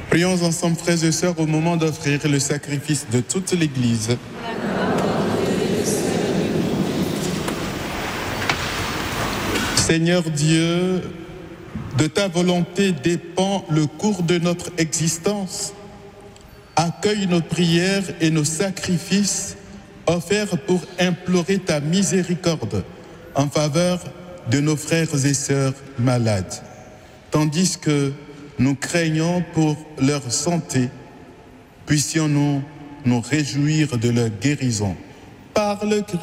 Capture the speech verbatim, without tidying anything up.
Prions ensemble, frères et sœurs, au moment d'offrir le sacrifice de toute l'Église. Seigneur Dieu, de ta volonté dépend le cours de notre existence. Accueille nos prières et nos sacrifices offerts pour implorer ta miséricorde en faveur de nos frères et sœurs malades, tandis que nous craignons pour leur santé. Puissions-nous nous réjouir de leur guérison par le Christ.